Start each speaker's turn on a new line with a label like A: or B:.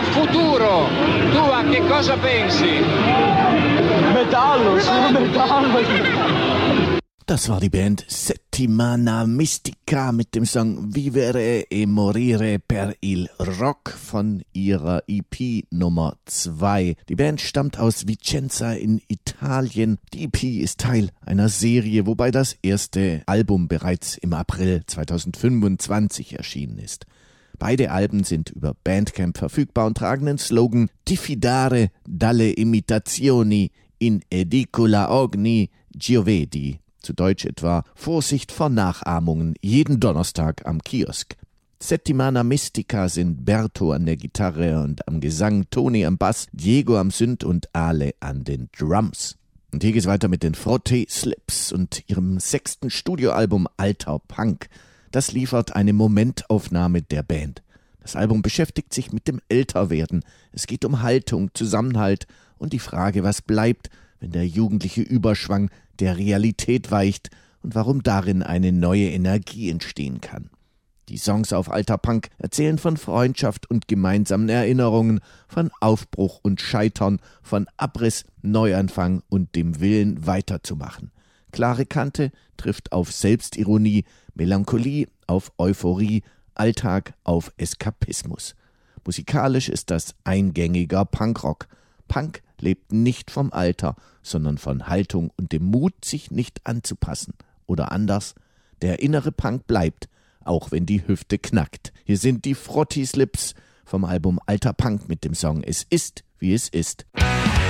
A: futuro. Tu a che cosa pensi?
B: Metallo, solo Metallo.
C: Das war die Band Settimana Mistica mit dem Song Vivere e Morire per il Rock von ihrer EP Nummer 2. Die Band stammt aus Vicenza in Italien. Die EP ist Teil einer Serie, wobei das erste Album bereits im April 2025 erschienen ist. Beide Alben sind über Bandcamp verfügbar und tragen den Slogan Diffidare dalle imitazioni in edicola ogni giovedì. Zu Deutsch etwa Vorsicht vor Nachahmungen, jeden Donnerstag am Kiosk. Settimana Mistica sind Berto an der Gitarre und am Gesang, Toni am Bass, Diego am Synth und Ale an den Drums. Und hier geht's weiter mit den Frotti Slips und ihrem 6. Studioalbum Alter Punk. Das liefert eine Momentaufnahme der Band. Das Album beschäftigt sich mit dem Älterwerden. Es geht um Haltung, Zusammenhalt und die Frage, was bleibt, wenn der jugendliche Überschwang der Realität weicht und warum darin eine neue Energie entstehen kann. Die Songs auf Alter Punk erzählen von Freundschaft und gemeinsamen Erinnerungen, von Aufbruch und Scheitern, von Abriss, Neuanfang und dem Willen weiterzumachen. Klare Kante trifft auf Selbstironie, Melancholie auf Euphorie, Alltag auf Eskapismus. Musikalisch ist das eingängiger Punkrock. Punk lebt nicht vom Alter, sondern von Haltung und dem Mut, sich nicht anzupassen. Oder anders, der innere Punk bleibt, auch wenn die Hüfte knackt. Hier sind die Frotti Slips vom Album Alter Punk mit dem Song Es ist, wie es ist.